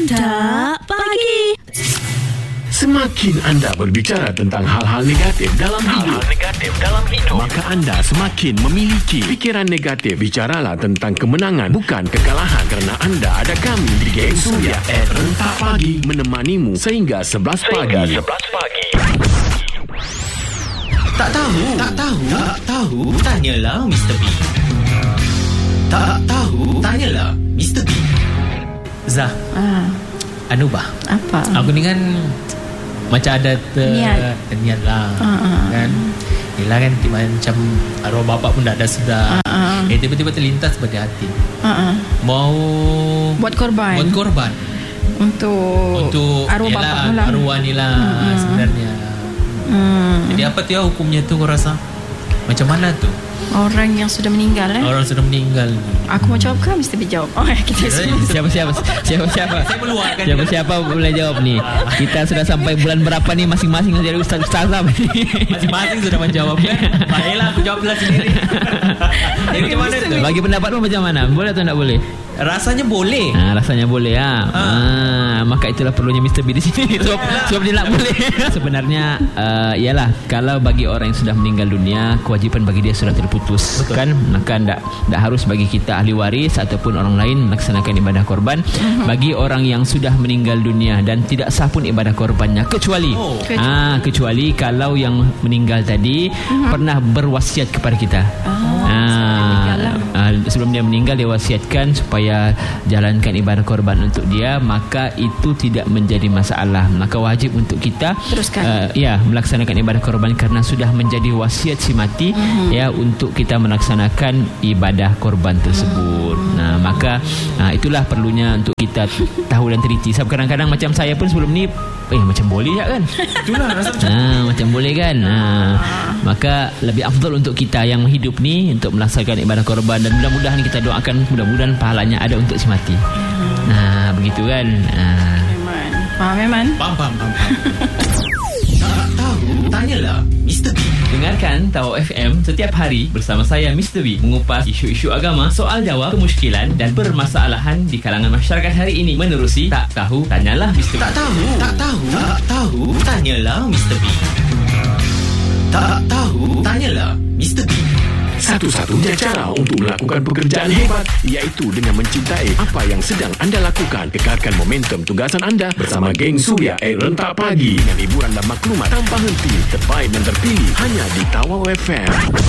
Rentak Pagi. Semakin anda berbicara tentang hal-hal negatif dalam hidup, maka anda semakin memiliki fikiran negatif. Bicaralah tentang kemenangan, bukan kekalahan, kerana anda ada kami di Geng Suria Rentak Pagi menemanimu sehingga 11 pagi. Tak tahu, tanyalah Mr. B. Tak tahu, tanyalah Mr. B. Zah, anu bah, apa? aku ni kan macam ada niat lah, kan? Yelah kan, macam arwah bapak pun dah ada sudah. Tiba-tiba terlintas pada hati. Mau Buat korban Untuk arwah bapak pula. Arwah ni lah sebenarnya. Jadi apa tu ya hukumnya tu kau rasa? Macam mana tu? Orang yang sudah meninggal Orang sudah meninggal. Aku mau jawab ke Mr. B jawab? Kita Siapa Saya meluahkan. Siapa boleh jawab ni? Kita sudah sampai bulan berapa ni masing-masing jadi ustaz-ustazah Masing-masing sudah menjawab kan? Baiklah aku jawablah sendiri. Jadi macam mana tu? Bagi pendapatmu macam mana? Boleh atau tak boleh? Rasanya boleh. Rasanya boleh maka itulah perlunya Mr. B di sini. Sebab dia nak boleh. Sebenarnya ialah kalau bagi orang yang sudah meninggal dunia, kewajipan bagi dia sudah terputus. Betul. Kan, maka tak harus bagi kita ahli waris ataupun orang lain melaksanakan ibadah korban. Bagi orang yang sudah meninggal dunia dan tidak sah pun ibadah korbannya, kecuali kecuali kalau yang meninggal tadi pernah berwasiat kepada kita. Sebelum dia meninggal dia wasiatkan supaya jalankan ibadah korban untuk dia, maka itu tidak menjadi masalah. Maka wajib untuk kita teruskan melaksanakan ibadah korban kerana sudah menjadi wasiat si mati untuk kita melaksanakan ibadah korban tersebut. Maka itulah perlunya untuk kita tahu dan teliti. Sebab kadang-kadang macam saya pun sebelum ni macam boleh tak kan? Itulah rasa macam boleh kan. Maka lebih afdal untuk kita yang hidup ni untuk melaksanakan ibadah korban, dan mudah-mudahan kita doakan mudah-mudahan pahalanya ada untuk si mati. Begitu kan. Faham. Tak tahu, tanyalah Mr. B. Dengarkan Tawau FM setiap hari bersama saya Mr. B mengupas isu-isu agama, soal jawab, kemusykilan dan permasalahan di kalangan masyarakat hari ini menerusi Tak Tahu Tanyalah Mr. B. Tak tahu, tanyalah Mr. B. Tak tahu, tanyalah Mr. B. Satu-satunya cara untuk melakukan pekerjaan hebat iaitu dengan mencintai apa yang sedang anda lakukan. Kekalkan momentum tugasan anda bersama Geng Suria Rentak Pagi dengan hiburan dan maklumat tanpa henti, terbaik dan terpilih hanya di Tawau FM.